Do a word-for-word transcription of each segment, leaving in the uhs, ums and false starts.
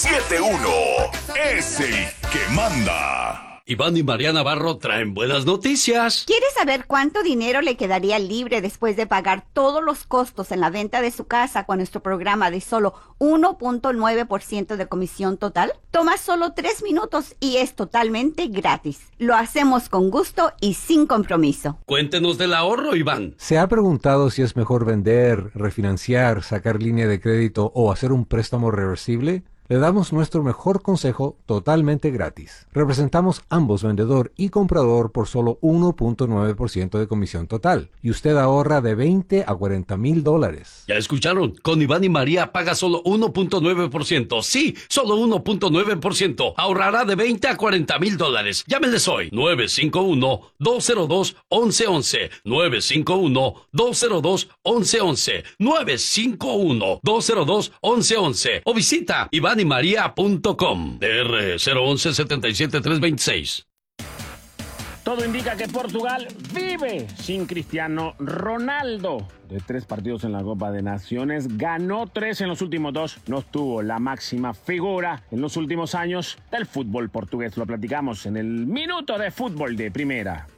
siete uno es el que manda. Iván y María Navarro traen buenas noticias. ¿Quieres saber cuánto dinero le quedaría libre después de pagar todos los costos en la venta de su casa con nuestro programa de solo uno punto nueve por ciento de comisión total? Toma solo tres minutos y es totalmente gratis. Lo hacemos con gusto y sin compromiso. Cuéntenos del ahorro, Iván. ¿Se ha preguntado si es mejor vender, refinanciar, sacar línea de crédito o hacer un préstamo reversible? Le damos nuestro mejor consejo totalmente gratis. Representamos ambos vendedor y comprador por solo uno punto nueve por ciento de comisión total y usted ahorra de veinte a cuarenta mil dólares. Ya escucharon, con Iván y María paga solo uno punto nueve por ciento. Sí, solo uno punto nueve por ciento. Ahorrará de veinte a cuarenta mil dólares. Llámenles hoy, nueve cinco uno, dos cero dos, once once. nueve cinco uno, dos cero dos, once once. nueve cinco uno, dos cero dos, once once. O visita iván y maría punto com. D R cero once, setenta y siete, trescientos veintiséis. Todo indica que Portugal vive sin Cristiano Ronaldo. De tres partidos en la Copa de Naciones, ganó tres en los últimos dos. No estuvo la máxima figura en los últimos años del fútbol portugués. Lo platicamos en el Minuto de Fútbol de Primera.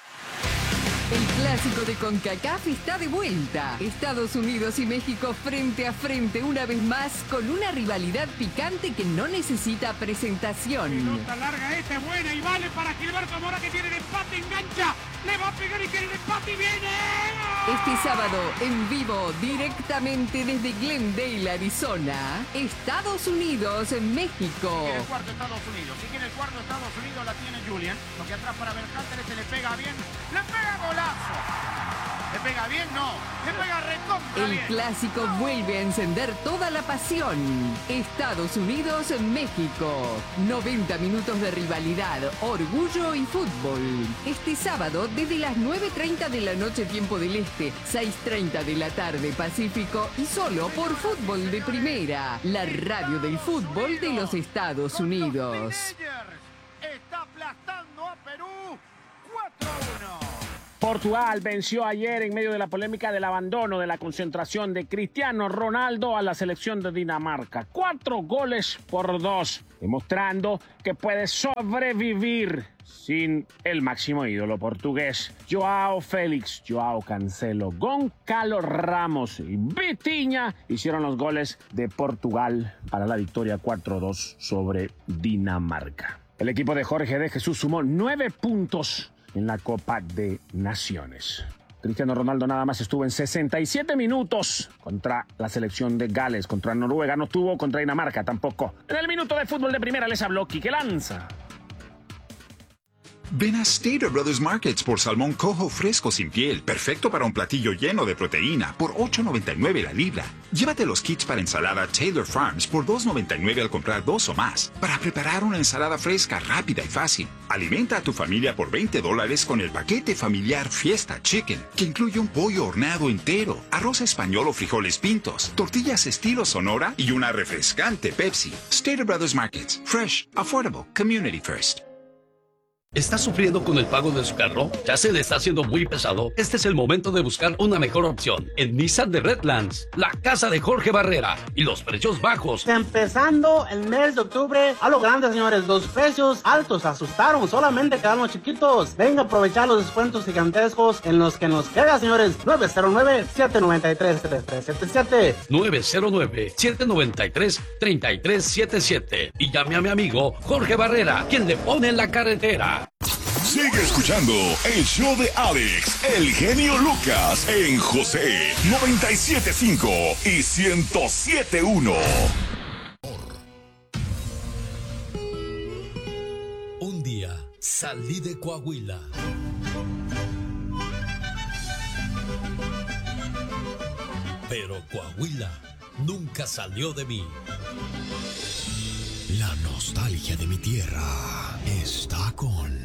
El clásico de CONCACAF está de vuelta. Estados Unidos y México frente a frente una vez más con una rivalidad picante que no necesita presentación. Pelota larga esta, es buena y vale para Gilberto Mora que tiene el empate, engancha, le va a pegar y quiere el empate y viene. Este sábado en vivo directamente desde Glendale, Arizona, Estados Unidos, México. Si quiere el cuarto Estados Unidos, si quiere el cuarto Estados Unidos la tiene Julian, lo que atrás para Berhalter se le pega bien, le pega golazo. ¿Le pega bien? No. ¿Le pega recontra El bien? clásico vuelve a encender toda la pasión. Estados Unidos, México. noventa minutos de rivalidad, orgullo y fútbol. Este sábado desde las nueve treinta de la noche tiempo del Este, seis treinta de la tarde Pacífico y solo por Fútbol de Primera, la radio del fútbol de los Estados Unidos. Está aplastando a Perú cuatro a uno. Portugal venció ayer en medio de la polémica del abandono de la concentración de Cristiano Ronaldo a la selección de Dinamarca. Cuatro goles por dos, demostrando que puede sobrevivir sin el máximo ídolo portugués. Joao Félix, Joao Cancelo, Goncalo Ramos y Vitinha hicieron los goles de Portugal para la victoria cuatro a dos sobre Dinamarca. El equipo de Jorge de Jesús sumó nueve puntos en la Copa de Naciones. Cristiano Ronaldo nada más estuvo en sesenta y siete minutos contra la selección de Gales, contra Noruega no estuvo, contra Dinamarca tampoco. En el Minuto de Fútbol de Primera les habló Quique Lanza. Ven a Stater Brothers Markets por salmón coho fresco sin piel, perfecto para un platillo lleno de proteína, por ocho noventa y nueve la libra. Llévate los kits para ensalada Taylor Farms por dos noventa y nueve al comprar dos o más, para preparar una ensalada fresca, rápida y fácil. Alimenta a tu familia por veinte dólares con el paquete familiar Fiesta Chicken, que incluye un pollo horneado entero, arroz español o frijoles pintos, tortillas estilo Sonora y una refrescante Pepsi. Stater Brothers Markets, fresh, affordable, community first. ¿Está sufriendo con el pago de su carro? ¿Ya se le está haciendo muy pesado? Este es el momento de buscar una mejor opción. En Nissan de Redlands, la casa de Jorge Barrera y los precios bajos. Empezando el mes de octubre, a lo grande, señores, los precios altos asustaron, solamente quedaron los chiquitos. Venga a aprovechar los descuentos gigantescos en los que nos queda, señores. nueve cero nueve, siete nueve tres, tres tres siete siete. nueve cero nueve, siete nueve tres, tres tres siete siete. Y llame a mi amigo Jorge Barrera, quien le pone en la carretera. Sigue escuchando el show de Alex, el genio Lucas, en José noventa y siete punto cinco y ciento siete punto uno. Un día salí de Coahuila. Pero Coahuila nunca salió de mí. La nostalgia de mi tierra está con